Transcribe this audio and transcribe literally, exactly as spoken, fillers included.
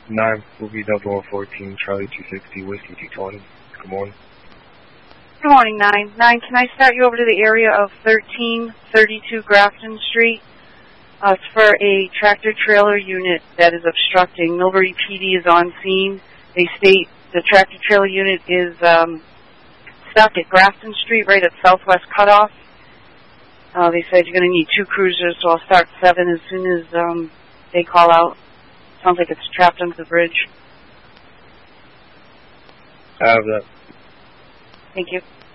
nine, will be double one fourteen, Charlie two sixty, Whiskey two twenty. Good morning. Good morning, nine. nine, can I start you over to the area of thirteen thirty-two Grafton Street? Uh, it's for a tractor-trailer unit that is obstructing. Millbury P D is on scene. They state the tractor-trailer unit is um, stuck at Grafton Street, right at Southwest Cutoff. Uh, they said you're going to need two cruisers, so I'll start seven as soon as um, they call out. Sounds like it's trapped under the bridge. I have that. Thank you.